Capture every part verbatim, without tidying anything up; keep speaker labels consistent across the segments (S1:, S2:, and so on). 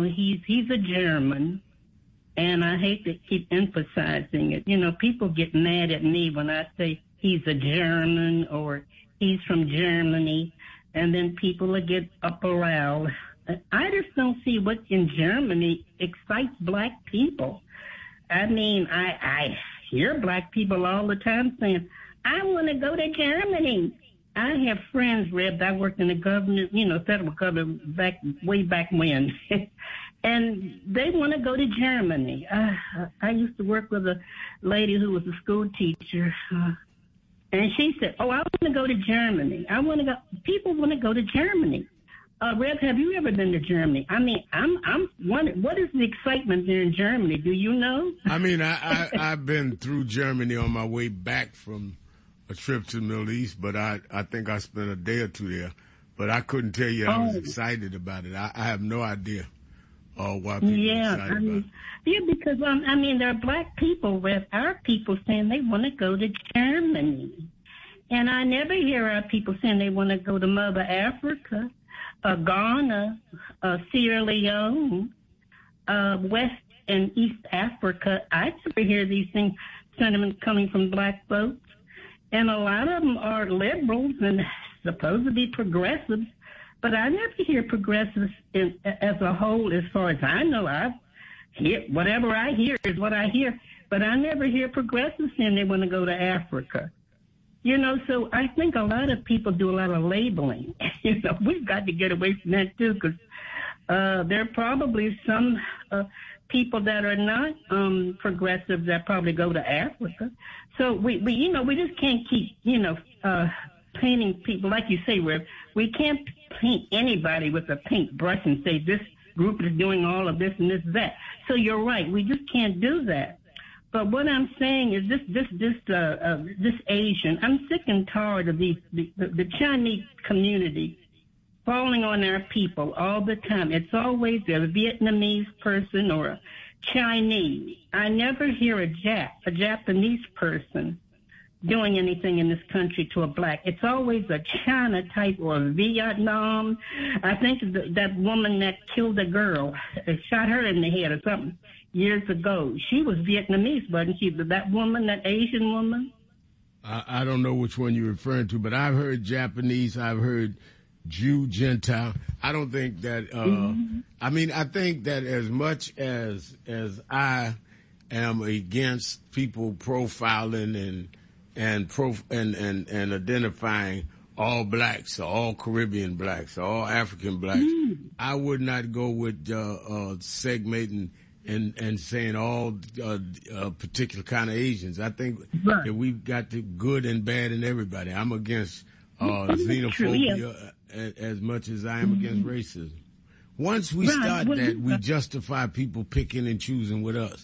S1: he's he's a German, and I hate to keep emphasizing it. You know, people get mad at me when I say he's a German or he's from Germany, and then people will get up around. I just don't see what in Germany excites black people. I mean, I, I hear black people all the time saying, I want to go to Germany. I have friends, Reb, that worked in the government, you know, federal government back way back when. And they want to go to Germany. Uh, I used to work with a lady who was a school teacher. Uh, and she said, oh, I want to go to Germany. I want to go. People want to go to Germany. Uh, Reb, have you ever been to Germany? I mean, I'm I'm wondering, what is the excitement there in Germany? Do you know?
S2: I mean, I, I, I've been through Germany on my way back from a trip to the Middle East, but I, I think I spent a day or two there. But I couldn't tell you I was oh. excited about it. I, I have no idea uh, why people
S1: yeah,
S2: are excited
S1: I mean,
S2: about it.
S1: Yeah, because, um, I mean, there are black people, Reb, our people saying they want to go to Germany. And I never hear our people saying they want to go to Mother Africa. Uh, Ghana, uh, Sierra Leone, uh, West and East Africa. I never hear these things, sentiments coming from black folks. And a lot of them are liberals and supposed to be progressives, but I never hear progressives in, as a whole, as far as I know. I hear, whatever I hear is what I hear, but I never hear progressives saying they want to go to Africa. You know, so I think a lot of people do a lot of labeling. You know, we've got to get away from that, too, because uh, there are probably some uh, people that are not um, progressive that probably go to Africa. So, we, we, you know, we just can't keep, you know, uh, painting people, like you say, Rev, we can't paint anybody with a paintbrush and say this group is doing all of this and this that. So you're right, we just can't do that. But what I'm saying is this, this, this, uh, uh, this Asian, I'm sick and tired of these, the, the, the Chinese community falling on our people all the time. It's always a Vietnamese person or a Chinese. I never hear a Jap, a Japanese person doing anything in this country to a black. It's always a China type or a Vietnam. I think th- that woman that killed a girl, uh, shot her in the head or something years ago. She was Vietnamese, wasn't she? That woman, that Asian woman?
S2: I, I don't know which one you're referring to, but I've heard Japanese, I've heard Jew, Gentile. I don't think that, uh, mm-hmm. I mean, I think that as much as, as I am against people profiling and, and, prof, and, and, and identifying all blacks, or all Caribbean blacks, or all African blacks, mm. I would not go with, uh, uh, segmenting and, and saying all, uh, uh, particular kind of Asians. I think right. that we've got the good and bad in everybody. I'm against, uh, xenophobia as, as much as I am against racism. Once we right. start well, that, we justify people picking and choosing with us.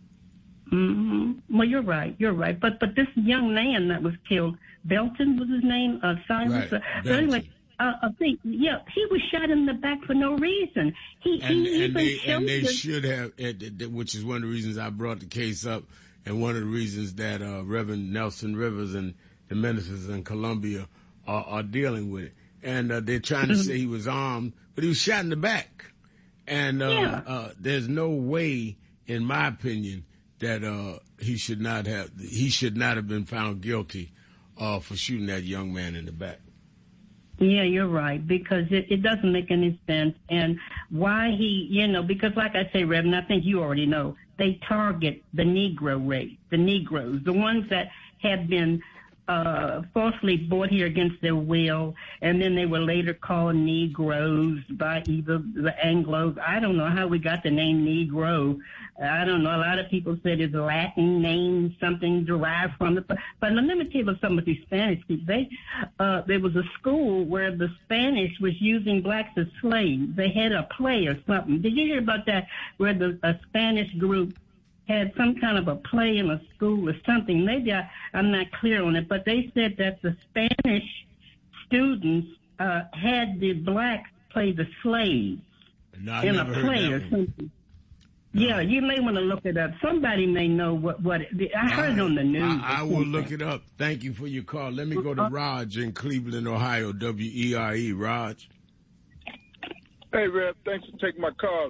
S1: Mm-hmm. Well, you're right. You're right. But but this young man that was killed, Belton was his name, uh, Cyrus.
S2: Right.
S1: Uh, anyway, uh, I think yeah, he was shot in the back for no reason. He,
S2: and,
S1: he
S2: and
S1: even
S2: they
S1: showed
S2: and they
S1: us,
S2: should have, which is one of the reasons I brought the case up, and one of the reasons that uh, Reverend Nelson Rivers and the ministers in Columbia are, are dealing with it. And uh, they're trying to say he was armed, but he was shot in the back. And uh,
S1: yeah.
S2: uh, there's no way, in my opinion, that uh, he should not have he should not have been found guilty uh, for shooting that young man in the back.
S1: Yeah, you're right, because it, it doesn't make any sense. And why he, you know, because like I say, Reverend, I think you already know, they target the Negro race, the Negroes, the ones that have been uh, falsely brought here against their will, and then they were later called Negroes by either the Anglos. I don't know how we got the name Negro. I don't know. A lot of people said it's a Latin name, something derived from it. But, but let me tell you about some of these Spanish people. They, uh, there was a school where the Spanish was using blacks as slaves. They had a play or something. Did you hear about that, where the a Spanish group had some kind of a play in a school or something? Maybe I, I'm not clear on it, but they said that the Spanish students uh, had the blacks play the slaves
S2: no,
S1: in a play or something. No. Yeah, you may want to look it up. Somebody may know what, what it, I heard it on the news.
S2: I, I will look it up. Thank you for your call. Let me go to Raj in Cleveland, Ohio, W E R E. Raj.
S3: Hey, Rev, thanks for taking my call.